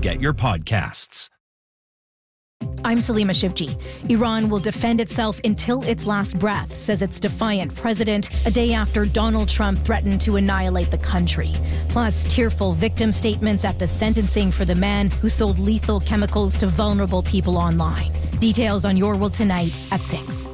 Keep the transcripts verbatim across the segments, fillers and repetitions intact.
get your podcasts. I'm Salima Shivji. Iran will defend itself until its last breath, says its defiant president, a day after Donald Trump threatened to annihilate the country. Plus, tearful victim statements at the sentencing for the man who sold lethal chemicals to vulnerable people online. Details on Your World Tonight at six.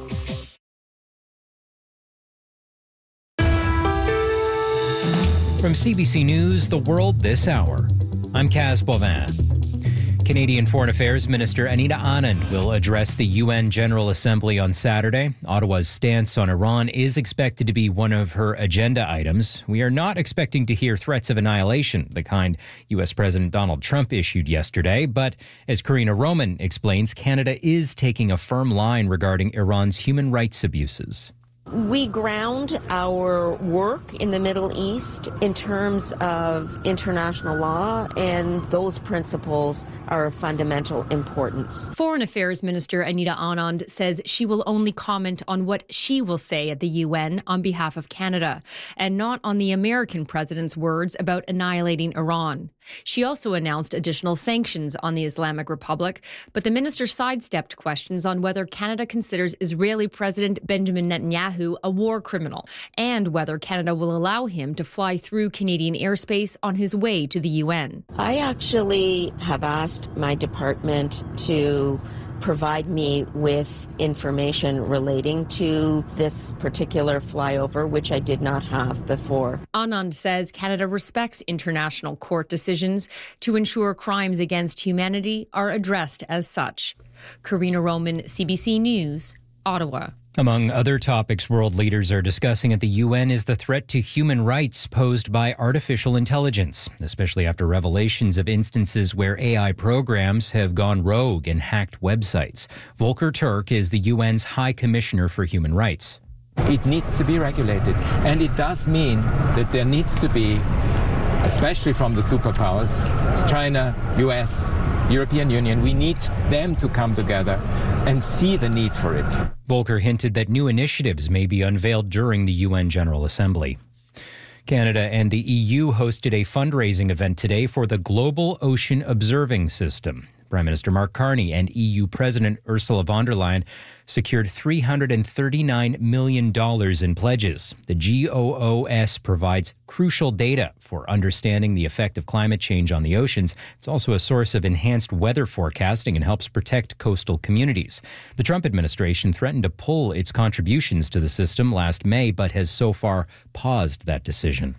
From C B C News, The World This Hour, I'm Kaz Bovin. Canadian Foreign Affairs Minister Anita Anand will address the U N General Assembly on Saturday. Ottawa's stance on Iran is expected to be one of her agenda items. We are not expecting to hear threats of annihilation, the kind U S President Donald Trump issued yesterday. But as Karina Roman explains, Canada is taking a firm line regarding Iran's human rights abuses. We ground our work in the Middle East in terms of international law, and those principles are of fundamental importance. Foreign Affairs Minister Anita Anand says she will only comment on what she will say at the U N on behalf of Canada, and not on the American president's words about annihilating Iran. She also announced additional sanctions on the Islamic Republic, but the minister sidestepped questions on whether Canada considers Israeli President Benjamin Netanyahu a war criminal, and whether Canada will allow him to fly through Canadian airspace on his way to the U N. I actually have asked my department to provide me with information relating to this particular flyover, which I did not have before. Anand says Canada respects international court decisions to ensure crimes against humanity are addressed as such. Karina Roman, C B C News, Ottawa. Among other topics world leaders are discussing at the U N is the threat to human rights posed by artificial intelligence, especially after revelations of instances where A I programs have gone rogue and hacked websites. Volker Turk is the U N's High Commissioner for Human Rights. It needs to be regulated, and it does mean that there needs to be, especially from the superpowers, China, U S, European Union, we need them to come together and see the need for it. Volker hinted that new initiatives may be unveiled during the U N General Assembly. Canada and the E U hosted a fundraising event today for the Global Ocean Observing System. Prime Minister Mark Carney and E U President Ursula von der Leyen secured three hundred thirty-nine million dollars in pledges. The G O O S provides crucial data for understanding the effect of climate change on the oceans. It's also a source of enhanced weather forecasting and helps protect coastal communities. The Trump administration threatened to pull its contributions to the system last May, but has so far paused that decision.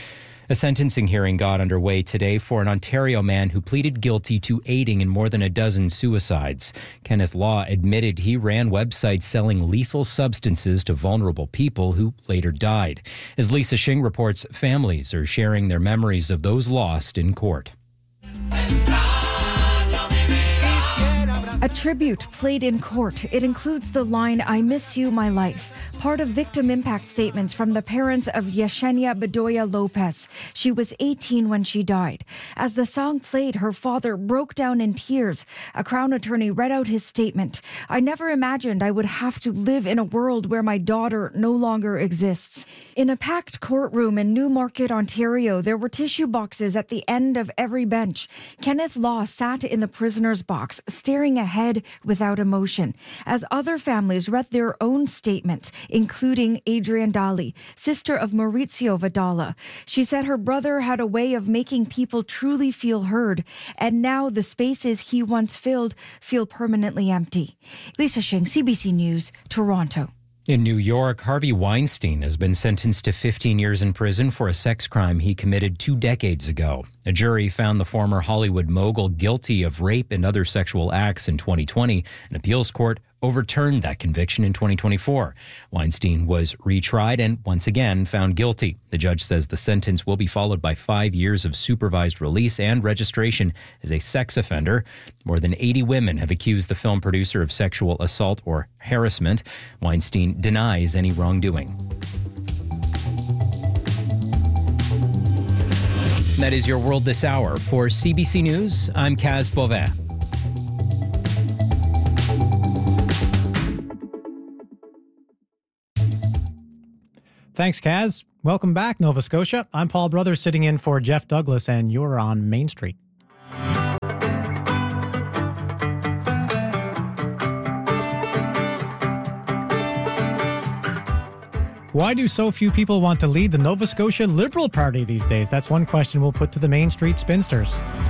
A sentencing hearing got underway today for an Ontario man who pleaded guilty to aiding in more than a dozen suicides. Kenneth Law admitted he ran websites selling lethal substances to vulnerable people who later died. As Lisa Shing reports, families are sharing their memories of those lost in court. A tribute played in court. It includes the line, "I miss you, my life," part of victim impact statements from the parents of Yesenia Bedoya Lopez. She was eighteen when she died. As the song played, her father broke down in tears. A Crown attorney read out his statement. "I never imagined I would have to live in a world where my daughter no longer exists." In a packed courtroom in Newmarket, Ontario, there were tissue boxes at the end of every bench. Kenneth Law sat in the prisoner's box, staring ahead without emotion, as other families read their own statements, including Adrian Daly, sister of Maurizio Vidala. She said her brother had a way of making people truly feel heard, and now the spaces he once filled feel permanently empty. Lisa Shing, C B C News, Toronto. In New York, Harvey Weinstein has been sentenced to fifteen years in prison for a sex crime he committed two decades ago. A jury found the former Hollywood mogul guilty of rape and other sexual acts in twenty twenty. An appeals court overturned that conviction in twenty twenty-four. Weinstein was retried and once again found guilty. The judge says the sentence will be followed by five years of supervised release and registration as a sex offender. More than eighty women have accused the film producer of sexual assault or harassment. Weinstein denies any wrongdoing. That is your World This Hour. For C B C News, I'm Kaz Bovin. Thanks, Kaz. Welcome back, Nova Scotia. I'm Paul Brothers sitting in for Jeff Douglas, and you're on Main Street. Why do so few people want to lead the Nova Scotia Liberal Party these days? That's one question we'll put to the Main Street Spinsters.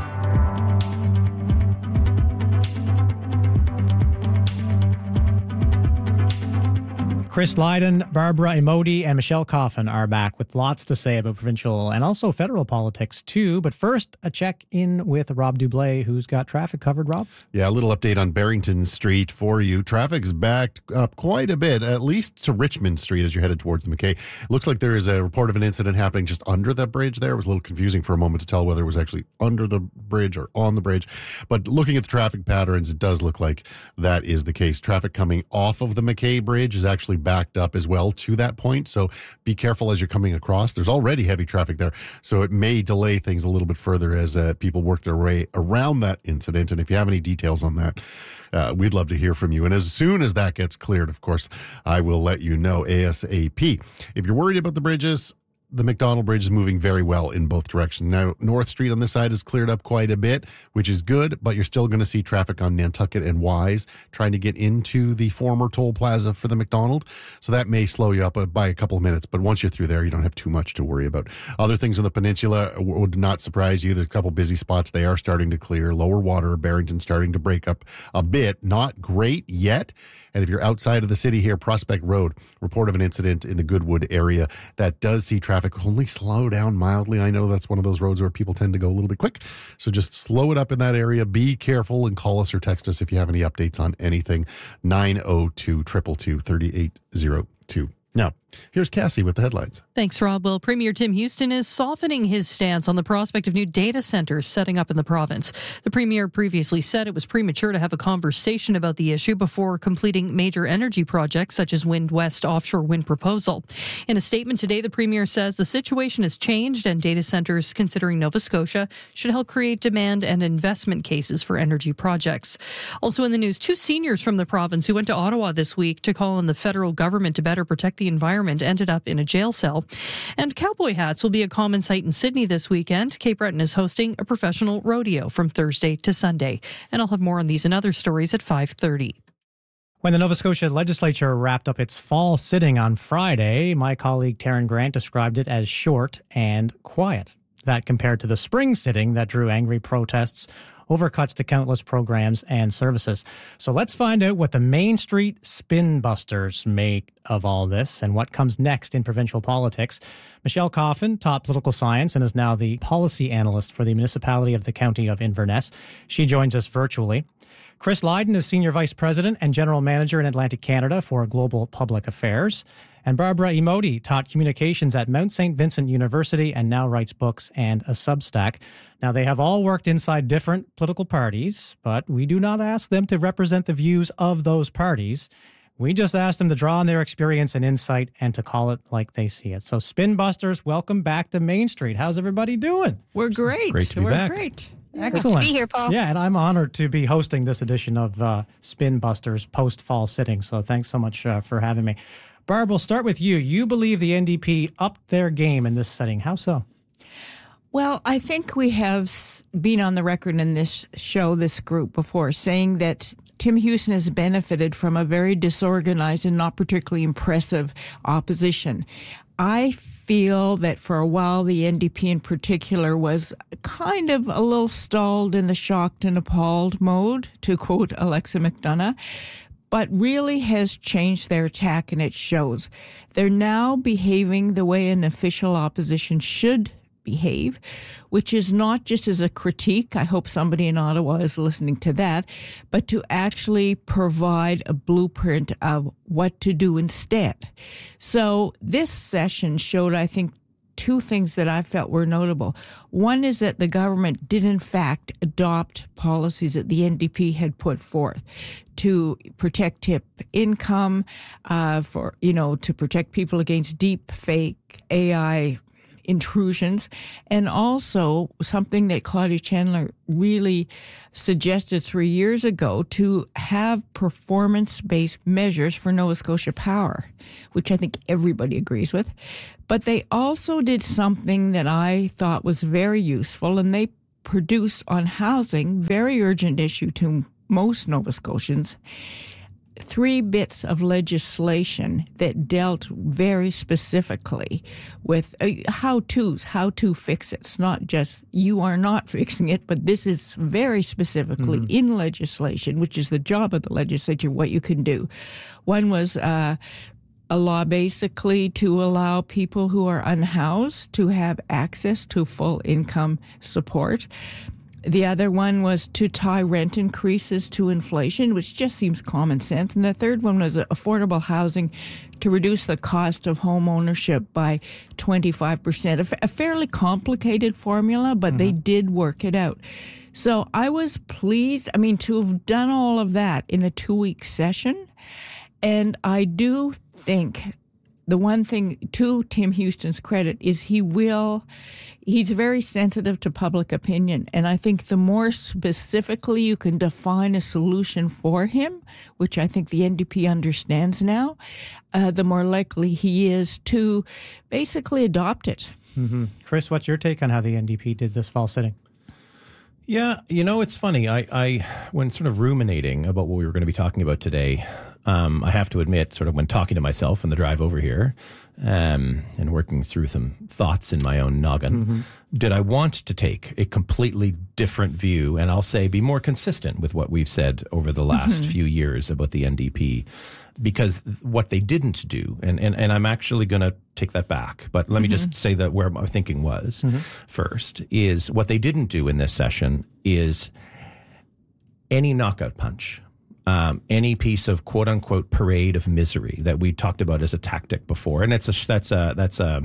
Chris Lydon, Barbara Emodi, and Michelle Coffin are back with lots to say about provincial and also federal politics too. But first, a check-in with Rob Dublé, who's got traffic covered. Rob? Yeah, a little update on Barrington Street for you. Traffic's backed up quite a bit, at least to Richmond Street as you're headed towards the McKay. Looks like there is a report of an incident happening just under the bridge there. It was a little confusing for a moment to tell whether it was actually under the bridge or on the bridge. But looking at the traffic patterns, it does look like that is the case. Traffic coming off of the McKay Bridge is actually backed up as well to that point, so be careful as you're coming across. There's already heavy traffic there, so it may delay things a little bit further as uh, people work their way around that incident. And if you have any details on that, uh, we'd love to hear from you. And as soon as that gets cleared, of course, I will let you know ASAP. If you're worried about the bridges, the McDonald Bridge is moving very well in both directions. Now, North Street on this side is cleared up quite a bit, which is good, but you're still going to see traffic on Nantucket and Wise trying to get into the former toll plaza for the McDonald. So that may slow you up by a couple of minutes, but once you're through there, you don't have too much to worry about. Other things on the peninsula would not surprise you. There's a couple busy spots. They are starting to clear. Lower water, Barrington starting to break up a bit. Not great yet. And if you're outside of the city here, Prospect Road, report of an incident in the Goodwood area that does see traffic only slow down mildly. I know that's one of those roads where people tend to go a little bit quick. So just slow it up in that area. Be careful and call us or text us if you have any updates on anything. nine oh two, two two two, three eight oh two. Now, here's Cassie with the headlines. Thanks, Rob. Well, Premier Tim Houston is softening his stance on the prospect of new data centers setting up in the province. The Premier previously said it was premature to have a conversation about the issue before completing major energy projects such as Wind West offshore wind proposal. In a statement today, the Premier says the situation has changed and data centers considering Nova Scotia should help create demand and investment cases for energy projects. Also in the news, two seniors from the province who went to Ottawa this week to call on the federal government to better protect the environment ended up in a jail cell. And cowboy hats will be a common sight in Sydney this weekend. Cape Breton is hosting a professional rodeo from Thursday to Sunday. And I'll have more on these and other stories at five thirty. When the Nova Scotia legislature wrapped up its fall sitting on Friday, my colleague Taryn Grant described it as short and quiet. That compared to the spring sitting that drew angry protests over cuts to countless programs and services. So let's find out what the Main Street Spin Busters make of all this and what comes next in provincial politics. Michelle Coffin taught political science and is now the policy analyst for the municipality of the County of Inverness. She joins us virtually. Chris Lydon is Senior Vice President and General Manager in Atlantic Canada for Global Public Affairs. And Barbara Emodi taught communications at Mount Saint Vincent University and now writes books and a Substack. Now, they have all worked inside different political parties, but we do not ask them to represent the views of those parties. We just asked them to draw on their experience and insight and to call it like they see it. So, Spin Busters, welcome back to Main Street. How's everybody doing? We're great. Great to be We're back. great. Excellent. Good to be here, Paul. Yeah, and I'm honored to be hosting this edition of uh, Spin Busters post-fall sitting. So thanks so much uh, for having me. Barb, we'll start with you. You believe the N D P upped their game in this setting. How so? Well, I think we have been on the record in this show, this group before, saying that Tim Houston has benefited from a very disorganized and not particularly impressive opposition. I feel that for a while the N D P in particular was kind of a little stalled in the shocked and appalled mode, to quote Alexa McDonough, but really has changed their attack, and it shows. They're now behaving the way an official opposition should behave, which is not just as a critique. I hope somebody in Ottawa is listening to that, but to actually provide a blueprint of what to do instead. So this session showed, I think, two things that I felt were notable. One is that the government did, in fact, adopt policies that the N D P had put forth to protect tip income, uh, for, you know, to protect people against deep fake A I intrusions, and also something that Claudia Chandler really suggested three years ago, to have performance-based measures for Nova Scotia Power, which I think everybody agrees with. But they also did something that I thought was very useful, and they produced on housing, very urgent issue to most Nova Scotians, three bits of legislation that dealt very specifically with uh, how-tos, how to fix it. It's not just you are not fixing it, but this is very specifically mm-hmm. in legislation, which is the job of the legislature, what you can do. One was uh, a law basically to allow people who are unhoused to have access to full income support. The other one was to tie rent increases to inflation, which just seems common sense. And the third one was affordable housing to reduce the cost of home ownership by twenty-five percent. A, f- a fairly complicated formula, but mm-hmm. they did work it out. So I was pleased, I mean, to have done all of that in a two-week session. And I do think the one thing, to Tim Houston's credit, is he will, he's very sensitive to public opinion. And I think the more specifically you can define a solution for him, which I think the N D P understands now, uh, the more likely he is to basically adopt it. Mm-hmm. Chris, what's your take on how the N D P did this fall sitting? Yeah, you know, it's funny. I, I when sort of ruminating about what we were going to be talking about today, um, I have to admit, sort of when talking to myself on the drive over here um, and working through some thoughts in my own noggin, mm-hmm. did I want to take a completely different view and I'll say be more consistent with what we've said over the last mm-hmm. few years about the N D P? Because what they didn't do, and, and, and I'm actually going to take that back, but let mm-hmm. me just say that where my thinking was mm-hmm. first, is what they didn't do in this session is any knockout punch, um, any piece of quote unquote parade of misery that we talked about as a tactic before. And it's a, that's a, that's a,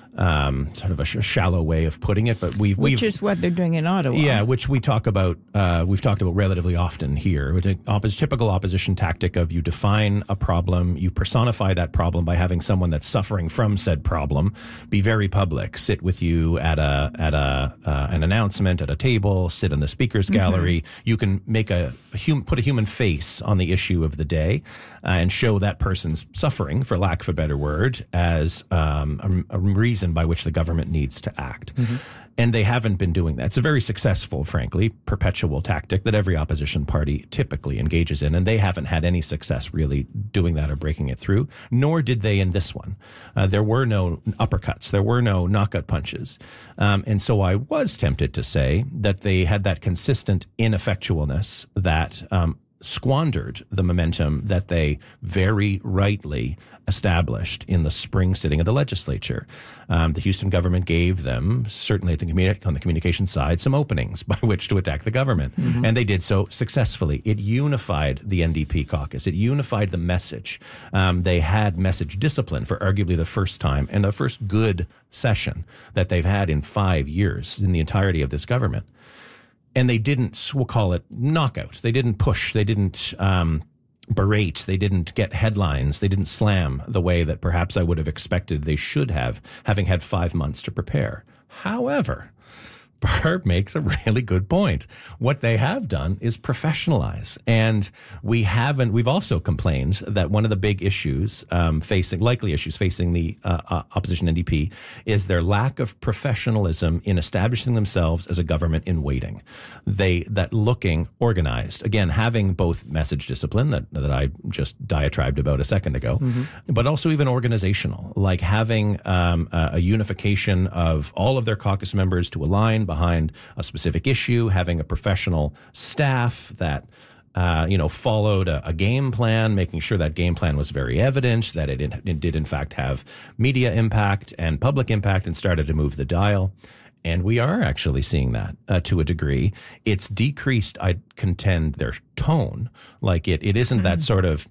Um, sort of a sh- shallow way of putting it, but we've which we've, is what they're doing in Ottawa. Yeah, which we talk about. Uh, we've talked about relatively often here. It's an oppos- typical opposition tactic of you define a problem, you personify that problem by having someone that's suffering from said problem be very public, sit with you at a at a uh, an announcement at a table, sit in the speakers gallery. Mm-hmm. You can make a, a hum- put a human face on the issue of the day uh, and show that person's suffering, for lack of a better word, as um, a, a reason by which the government needs to act. Mm-hmm. And they haven't been doing that. It's a very successful, frankly, perpetual tactic that every opposition party typically engages in, and they haven't had any success really doing that or breaking it through, nor did they in this one. Uh, there were no uppercuts. There were no knockout punches. Um, and so I was tempted to say that they had that consistent ineffectualness that um, squandered the momentum that they very rightly established in the spring sitting of the legislature. Um, the Houston government gave them, certainly at the communi- on the communication side, some openings by which to attack the government. Mm-hmm. And they did so successfully. It unified the N D P caucus. It unified the message. Um, they had message discipline for arguably the first time and the first good session that they've had in five years in the entirety of this government. And they didn't, we'll call it knockout. They didn't push. They didn't um, berate. They didn't get headlines. They didn't slam the way that perhaps I would have expected they should have, having had five months to prepare. However, Barb makes a really good point. What they have done is professionalize. And we haven't, we've also complained that one of the big issues um, facing, likely issues facing the uh, uh, opposition N D P is their lack of professionalism in establishing themselves as a government in waiting. They, that looking organized, again, having both message discipline that, that I just diatribed about a second ago, mm-hmm. but also even organizational, like having um, a, a unification of all of their caucus members to align behind a specific issue, having a professional staff that, uh, you know, followed a, a game plan, making sure that game plan was very evident, that it, it did in fact have media impact and public impact and started to move the dial. And we are actually seeing that uh, to a degree. It's decreased, I contend, their tone. Like it, it isn't mm-hmm. that sort of,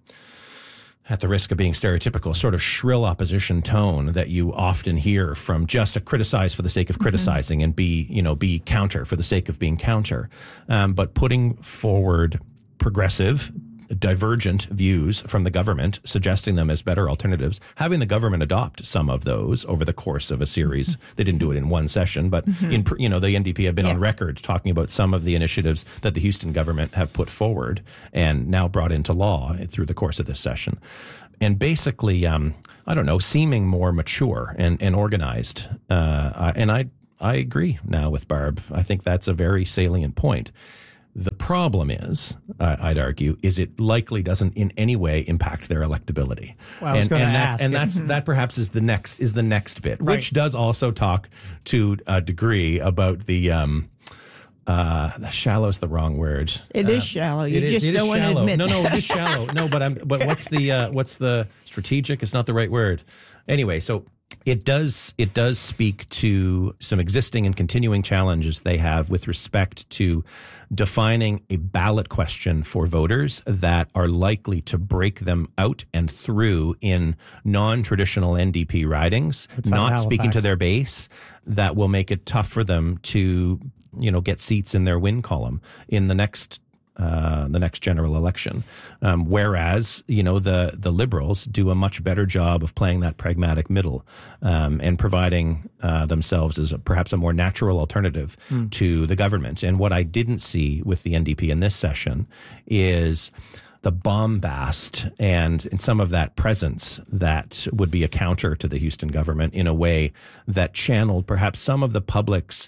at the risk of being stereotypical, sort of shrill opposition tone that you often hear from just a criticize for the sake of criticizing mm-hmm. and be, you know, be counter for the sake of being counter. Um, but putting forward progressive, divergent views from the government, suggesting them as better alternatives, having the government adopt some of those over the course of a series. Mm-hmm. They didn't do it in one session, but mm-hmm. in, you know, the N D P have been yeah. on record talking about some of the initiatives that the Houston government have put forward and now brought into law through the course of this session. And basically, um, I don't know, seeming more mature and, and organized. Uh, and I, I agree now with Barb. I think that's a very salient point. The problem is, uh, I'd argue, is it likely doesn't in any way impact their electability. Well, I was and going to and that's, ask. and that's mm-hmm. that perhaps is the next is the next bit, right. which does also talk to a degree about the. Um, Uh, the shallow is the wrong word. It uh, is shallow. You it just is, don't want to shallow. admit No, no, that. it is shallow. No, but I'm. But what's the uh, what's the strategic? It's not the right word. Anyway, so it does it does speak to some existing and continuing challenges they have with respect to defining a ballot question for voters that are likely to break them out and through in non-traditional N D P ridings, not speaking to their base, that will make it tough for them to, you know, get seats in their win column in the next uh, the next general election. Um, whereas, you know, the the Liberals do a much better job of playing that pragmatic middle um, and providing uh, themselves as a, perhaps a more natural alternative mm. to the government. And what I didn't see with the N D P in this session is the bombast and, and some of that presence that would be a counter to the Houston government in a way that channeled perhaps some of the public's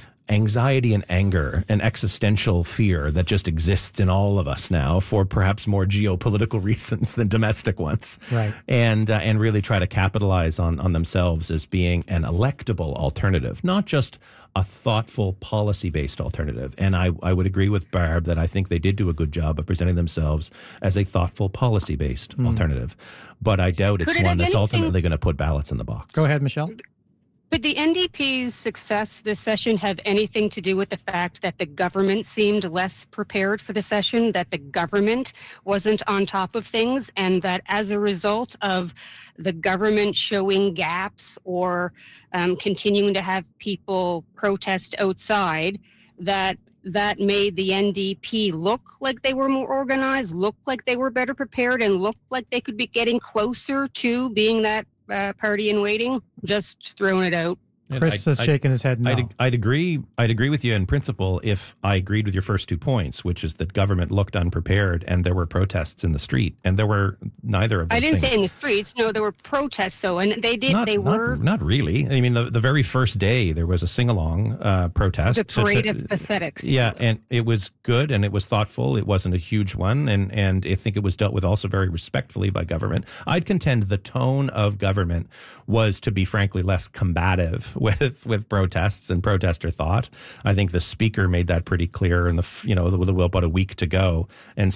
anxiety and anger and existential fear that just exists in all of us now for perhaps more geopolitical reasons than domestic ones. Right. And, uh, and really try to capitalize on, on themselves as being an electable alternative, not just a thoughtful policy-based alternative. And I, I would agree with Barb that I think they did do a good job of presenting themselves as a thoughtful policy-based mm. alternative. But I doubt it's Could one it that's anything- ultimately going to put ballots in the box. Go ahead, Michelle. Could the N D P's success this session have anything to do with the fact that the government seemed less prepared for the session, that the government wasn't on top of things, and that as a result of the government showing gaps or um, continuing to have people protest outside, that that made the N D P look like they were more organized, look like they were better prepared, and look like they could be getting closer to being that Uh, party in waiting? Just throwing it out. Chris is shaking his head no. I'd, I'd agree. I'd agree with you in principle if I agreed with your first two points, which is that government looked unprepared and there were protests in the street, and there were neither of those I didn't things. say in the streets. No, there were protests. So, and they did. Not, they not, were not really. I mean, the, the very first day there was a sing-along uh, protest. the parade to, of pathetics. Yeah, and it was good and it was thoughtful. It wasn't a huge one, and and I think it was dealt with also very respectfully by government. I'd contend the tone of government was, to be frankly, less combative with with protests and protester thought. I think the speaker made that pretty clear in the you know with about a week to go, and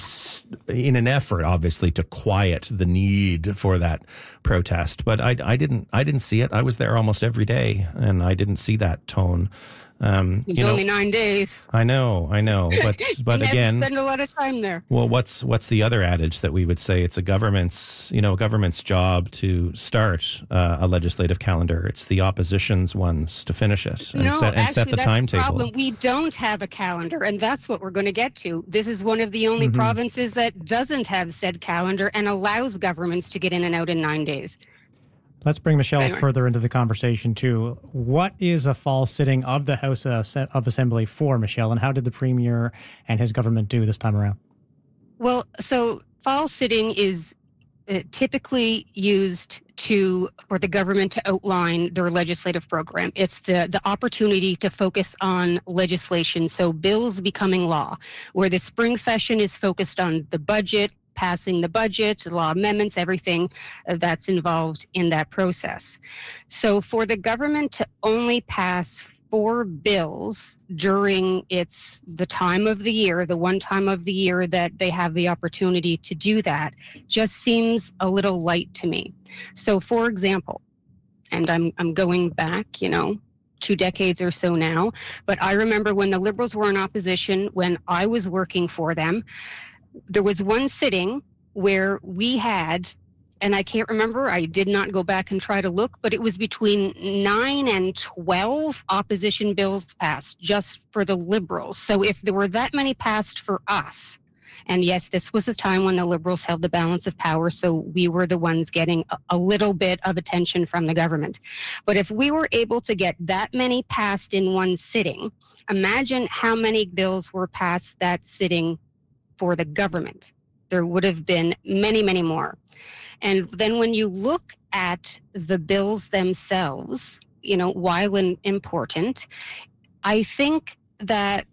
in an effort, obviously, to quiet the need for that protest. But I, I didn't I didn't see it. I was there almost every day, and I didn't see that tone. Um, It's you know, only nine days. I know, I know, but but you again, have to spend a lot of time there. well, what's what's the other adage that we would say? It's a government's, you know, government's job to start uh, a legislative calendar. It's the opposition's ones to finish it and no, set and actually, set the that's timetable. The problem. We don't have a calendar, and that's what we're going to get to. This is one of the only Mm-hmm. provinces that doesn't have said calendar and allows governments to get in and out in nine days. Let's bring Michelle Anyway. further into the conversation, too. What is a fall sitting of the House of Assembly for, Michelle, and how did the Premier and his government do this time around? Well, so fall sitting is uh, typically used to for the government to outline their legislative program. It's the, the opportunity to focus on legislation, so bills becoming law, where the spring session is focused on the budget, passing the budget, law amendments, everything that's involved in that process. So for the government to only pass four bills during its the time of the year, the one time of the year that they have the opportunity to do that, just seems a little light to me. So for example, and I'm I'm going back, you know, two decades or so now, but I remember when the Liberals were in opposition, when I was working for them, there was one sitting where we had, and I can't remember, I did not go back and try to look, but it was between nine and twelve opposition bills passed just for the Liberals. So if there were that many passed for us, and yes, this was a time when the Liberals held the balance of power, so we were the ones getting a, a little bit of attention from the government. But if we were able to get that many passed in one sitting, imagine how many bills were passed that sitting for the government. There would have been many, many more. And then when you look at the bills themselves, you know, while in, important, I think that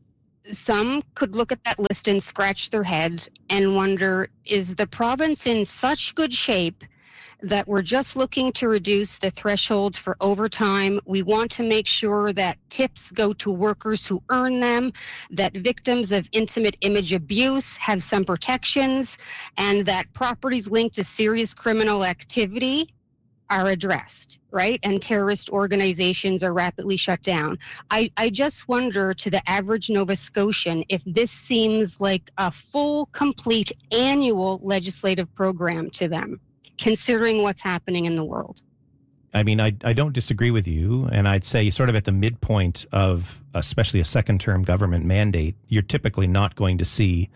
some could look at that list and scratch their head and wonder, is the province in such good shape that we're just looking to reduce the thresholds for overtime? We want to make sure that tips go to workers who earn them, that victims of intimate image abuse have some protections, and that properties linked to serious criminal activity are addressed, right? And terrorist organizations are rapidly shut down. I, I just wonder, to the average Nova Scotian, if this seems like a full, complete annual legislative program to them, considering what's happening in the world. I mean, I, I don't disagree with you. And I'd say sort of at the midpoint of especially a second term government mandate, you're typically not going to see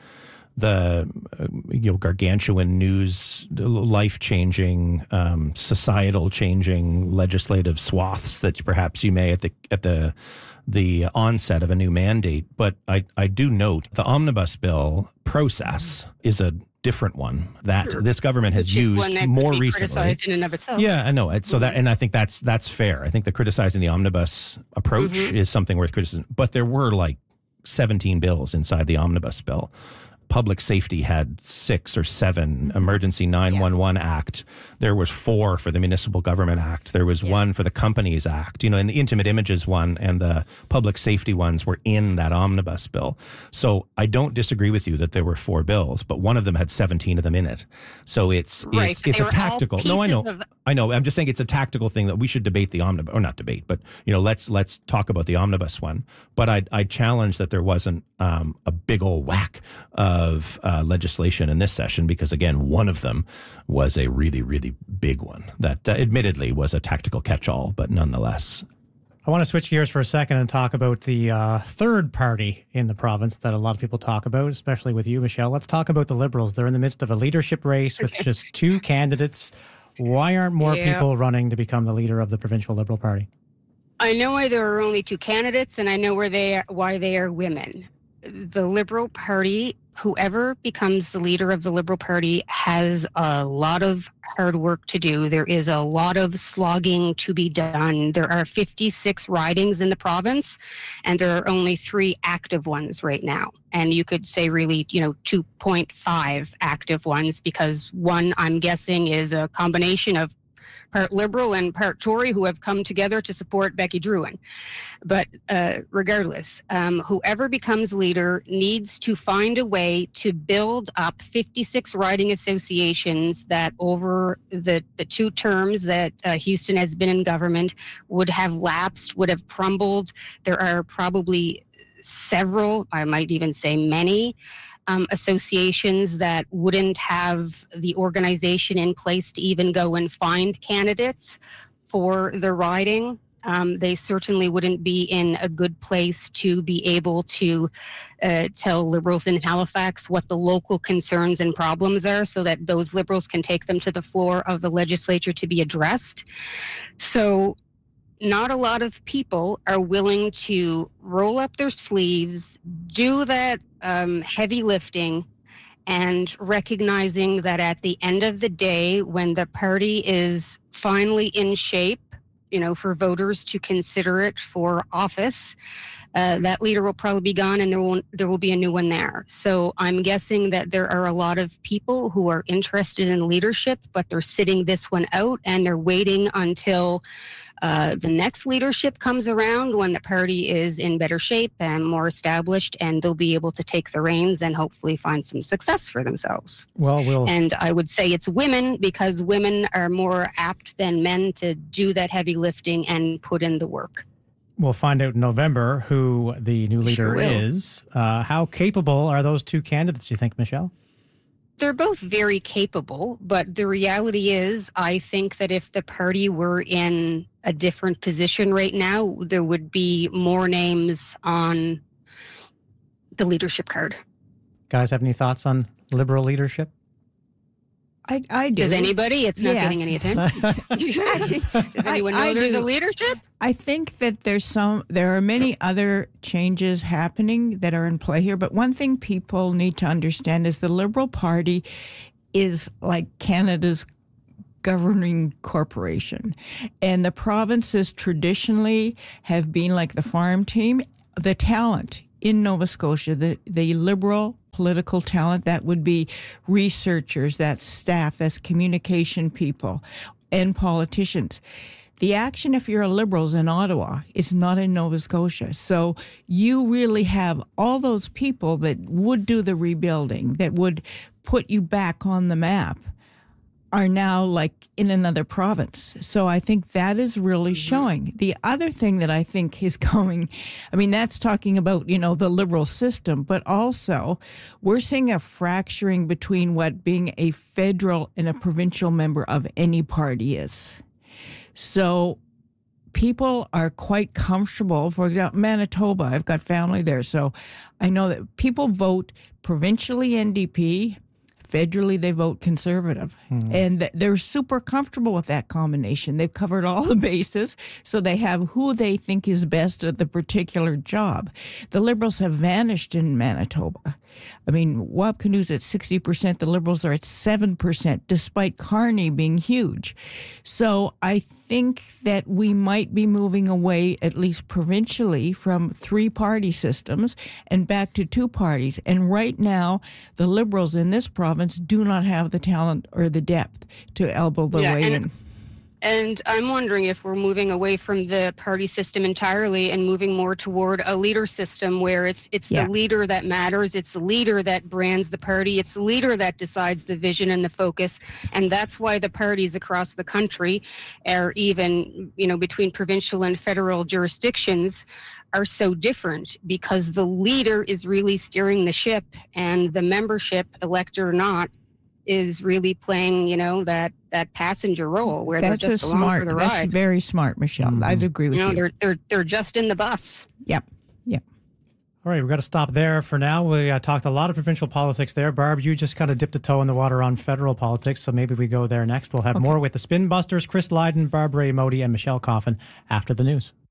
the uh, you know gargantuan news, life-changing, um, societal-changing legislative swaths that perhaps you may at the at the the onset of a new mandate. But I, I do note the omnibus bill process is a different one that sure. this government has Which used is one that more could be recently. Criticized in and of itself. Yeah, I know. So mm-hmm. that, and I think that's that's fair. I think the criticizing the omnibus approach mm-hmm. is something worth criticism. But there were like seventeen bills inside the omnibus bill. Public safety had six or seven. Emergency nine one one yeah. Act. There was four for the Municipal Government Act. There was yeah. one for the Companies Act. You know, and the Intimate Images one and the public safety ones were in that omnibus bill. So I don't disagree with you that there were four bills, but one of them had seventeen of them in it. So it's right, it's it's a tactical. No, I know, of- I know. I'm just saying it's a tactical thing that we should debate the omnibus, or not debate, but you know, let's let's talk about the omnibus one. But I I challenge that there wasn't um, a big old whack of uh, legislation in this session, because again, one of them was a really, really big one that uh, admittedly was a tactical catch-all, but nonetheless. I want to switch gears for a second and talk about the uh, third party in the province that a lot of people talk about, especially with you, Michelle. Let's talk about the Liberals. They're in the midst of a leadership race with okay. just two candidates. Why aren't more yeah. people running to become the leader of the provincial Liberal Party? I know why there are only two candidates, and I know where they are, why they are women. The Liberal Party, whoever becomes the leader of the Liberal Party, has a lot of hard work to do. There is a lot of slogging to be done. There are fifty-six ridings in the province, and there are only three active ones right now. And you could say really, you know, two point five active ones, because one, I'm guessing, is a combination of part Liberal and part Tory who have come together to support Becky Drouin. But uh, regardless, um, whoever becomes leader needs to find a way to build up fifty-six riding associations that over the, the two terms that uh, Houston has been in government would have lapsed, would have crumbled. There are probably several, I might even say many, Um, associations that wouldn't have the organization in place to even go and find candidates for the riding. Um, they certainly wouldn't be in a good place to be able to uh, tell Liberals in Halifax what the local concerns and problems are, so that those Liberals can take them to the floor of the legislature to be addressed. So not a lot of people are willing to roll up their sleeves, do that um, heavy lifting, and recognizing that at the end of the day, when the party is finally in shape, you know, for voters to consider it for office, uh, that leader will probably be gone, and there will there will be a new one there. So I'm guessing that there are a lot of people who are interested in leadership, but they're sitting this one out, and they're waiting until Uh, the next leadership comes around when the party is in better shape and more established, and they'll be able to take the reins and hopefully find some success for themselves. Well, we'll... And I would say it's women, because women are more apt than men to do that heavy lifting and put in the work. We'll find out in November who the new leader Sure is. Uh, how capable are those two candidates, you think, Michelle? They're both very capable, but the reality is, I think that if the party were in a different position right now, there would be more names on the leadership card. Guys, have any thoughts on Liberal leadership? I, I do. Does anybody? It's not yes. getting any attention. Does anyone know I, I there's do. a leadership? I think that there's some. There are many other changes happening that are in play here. But one thing people need to understand is the Liberal Party is like Canada's governing corporation, and the provinces traditionally have been like the farm team. The talent in Nova Scotia, the, the Liberal political talent, that would be researchers, that's staff, that's communication people, and politicians. The action, if you're a Liberal, is in Ottawa. It's not in Nova Scotia. So you really have all those people that would do the rebuilding, that would put you back on the map, are now like in another province. So I think that is really showing. The other thing that I think is going, I mean, that's talking about, you know, the Liberal system, but also we're seeing a fracturing between what being a federal and a provincial member of any party is. So people are quite comfortable. For example, Manitoba, I've got family there, so I know that people vote provincially N D P, federally they vote Conservative. Mm. And they're super comfortable with that combination. They've covered all the bases, so they have who they think is best at the particular job. The Liberals have vanished in Manitoba. I mean, Wapkanu's at sixty percent. The Liberals are at seven percent, despite Carney being huge. So I think that we might be moving away, at least provincially, from three-party systems and back to two parties. And right now, the Liberals in this province do not have the talent or the depth to elbow the yeah, way and, in. And I'm wondering if we're moving away from the party system entirely and moving more toward a leader system where it's it's yeah. the leader that matters, it's the leader that brands the party, it's the leader that decides the vision and the focus. And that's why the parties across the country, are even, you know, between provincial and federal jurisdictions, are so different, because the leader is really steering the ship and the membership, elected or not, is really playing, you know, that that passenger role where that's they're just a along smart, for the that's ride. very smart, Michelle. Mm-hmm. I'd agree with you. Know, you. They're they're they're just in the bus. Yep. Yep. All right, we've got to stop there for now. We uh, talked a lot of provincial politics there. Barb, you just kind of dipped a toe in the water on federal politics, so maybe we go there next. We'll have okay. more with the Spin Busters, Chris Lydon, Barbara Modi, and Michelle Coffin after the news.